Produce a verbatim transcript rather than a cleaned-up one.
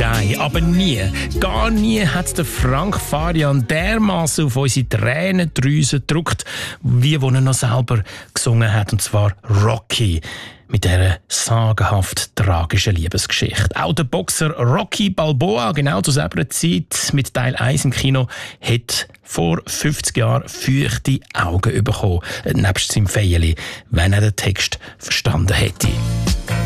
die. Aber nie, gar nie hat der Frank Farian dermaßen auf unsere Tränendrüse gedrückt, wie wo er noch selber gesungen hat, und zwar Rocky. Mit dieser sagenhaft tragischen Liebesgeschichte. Auch der Boxer Rocky Balboa, genau zu selber Zeit mit Teil eins im Kino, hat vor fünfzig Jahren feuchte Augen bekommen, nebst seinem Feierli, wenn er den Text verstanden hätte.